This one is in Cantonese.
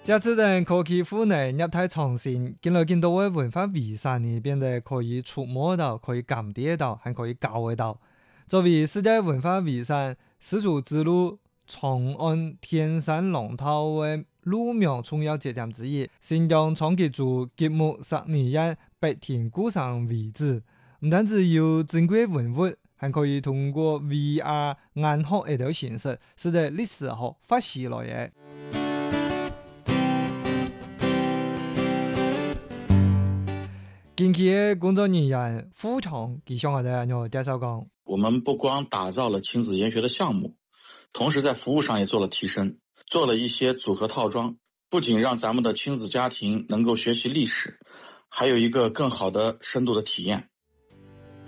这次等科技府内业态创新，見來見到嘅文化遺產呢變得可以觸摸到、可以感覺到，還可以搞得到。作為世界文化遺產，絲綢之路長安天山龍頭嘅路名重要節點之一，新疆長期做節目12年白天故鄉遺址，唔單止有珍貴文物，還可以通過 VR 眼學一條形式，使得歷史學發揮來嘅。近期的工作人員副廠給向我哋有介紹講， 我們不光打造了親子研學的項目，同時在服務上也做了提升，做了一些組合套裝，不僅讓咱們的親子家庭能夠學習歷史，還有一個更好的深度的體驗。